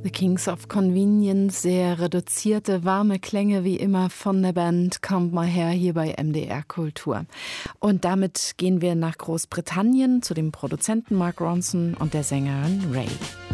The Kings of Convenience, sehr reduzierte, warme Klänge wie immer von der Band Comb My Hair hier bei MDR Kultur. Und damit gehen wir nach Großbritannien zu dem Produzenten Mark Ronson und der Sängerin Ray.